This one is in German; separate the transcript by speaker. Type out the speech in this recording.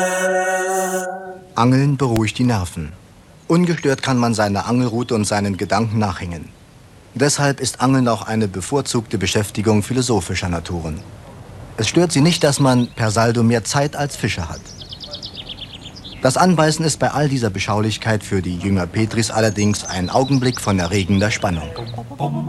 Speaker 1: Angeln beruhigt die Nerven. Ungestört kann man seiner Angelrute und seinen Gedanken nachhängen. Deshalb ist Angeln auch eine bevorzugte Beschäftigung philosophischer Naturen. Es stört sie nicht, dass man per Saldo mehr Zeit als Fischer hat. Das Anbeißen ist bei all dieser Beschaulichkeit für die Jünger Petris allerdings ein Augenblick von erregender Spannung.